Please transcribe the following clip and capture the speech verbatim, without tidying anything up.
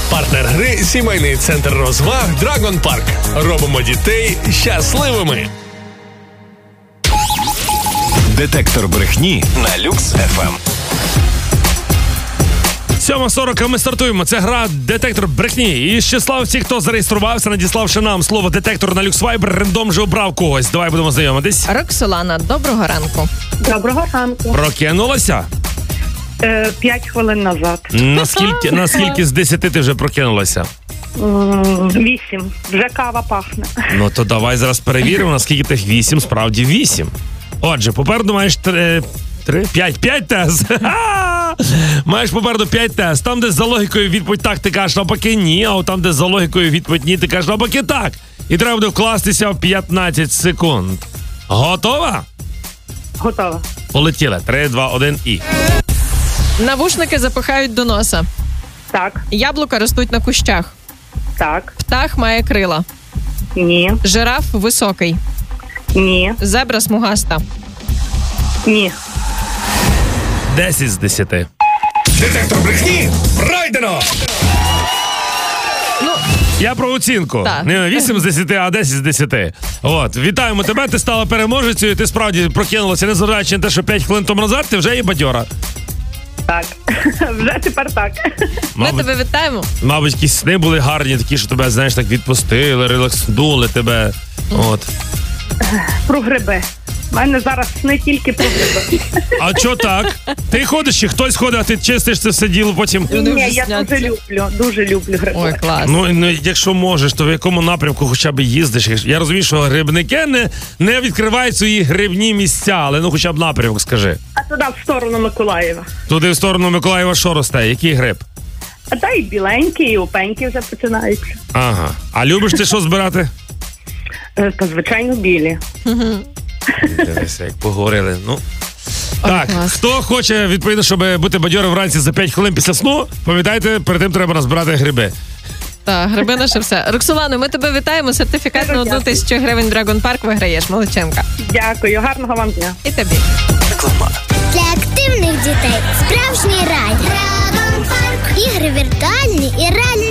Партнер гри – сімейний центр розваг Dragon Park. Робимо дітей щасливими. Детектор брехні на Люкс еф ем. сьома сорок, а ми стартуємо. Це гра «Детектор брехні». І з числа всіх, хто зареєструвався, надіславши нам слово «детектор» на Люксвайбер, рандом вже обрав когось. Давай будемо знайомитись. Роксолана, доброго ранку. Доброго ранку. Прокинулася? Е, П'ять хвилин назад. Наскільки, наскільки з десяти ти вже прокинулася? М, Вісім. Вже кава пахне. Ну то давай зараз перевіримо, наскільки тих вісім, справді вісім. Отже, попереду маєш три, три, п'ять, п'ять тез. Маєш попереду п'ять тез. Там, де за логікою відповідь так, ти кажеш навпаки ні, а от там, де за логікою відповідь ні, ти кажеш навпаки так. І треба буде вкластися в п'ятнадцять секунд. Готова? Готова. Полетіли. Три, два, один і. Навушники запихають до носа. Так, Яблука ростуть на кущах. так, Птах має крила. ні, Жираф високий. ні, Зебра смугаста. ні. Десять з десяти. Детектор брехні пройдено. Ну, Я про оцінку. Так. Не вісім з десяти, а десять з десяти. От, вітаємо тебе, ти стала переможецею, ти справді прокинулася, незважаючи на те, що п'ять хвилин тому назад, ти вже є бадьора. Так. Вже тепер так. ми Мабуть, тебе вітаємо. мабуть, якісь сни були гарні, такі, що тебе, знаєш, так відпустили, релакснули тебе. От. Про гриби. У мене зараз не тільки про гриби. А чо так? Ти ходиш, чи хтось ходить, а ти чистиш це все діло потім? Вони Ні, вже я сняться. дуже люблю, дуже люблю гриби. Ой, клас. Ну, ну, якщо можеш, то в якому напрямку хоча б їздиш? Я розумію, що грибники не, не відкривають свої грибні місця, але ну хоча б напрямок скажи. А туди в сторону Миколаєва. Туди в сторону Миколаєва що росте? Який гриб? А та й біленькі, і опенькі вже починаються. Ага. А любиш ти що збирати? Е, Та, звичайно, білі. Дивися, як поговорили. Ну. Ой, Так, клас. хто хоче, відповідно, щоб бути бадьорим вранці за п'ять хвилин після сну, пам'ятайте, перед тим треба назбирати гриби. Так, гриби наше все. Роксолано, ми тебе вітаємо. Сертифікат на одну тисячу гривень Dragon Park виграєш. Молодчинка. Дякую, гарного вам дня. І тобі. Для активних дітей справжній рай. Dragon Park. Ігри віртуальні і реальні.